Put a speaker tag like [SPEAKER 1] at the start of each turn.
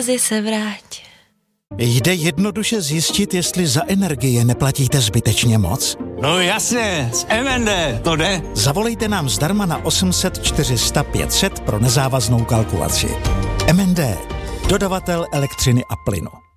[SPEAKER 1] brzy se vrať.
[SPEAKER 2] Jde jednoduše zjistit, jestli za energie neplatíte zbytečně moc?
[SPEAKER 3] No jasně, z MND to jde.
[SPEAKER 2] Zavolejte nám zdarma na 800 400 500 pro nezávaznou kalkulaci. MND, dodavatel elektřiny a plynu.